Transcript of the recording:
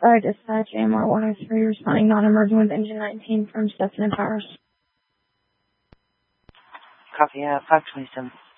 Dispatch, AMR 103, responding non-emergent with engine 19 from Stephen Powers. Copy, 527.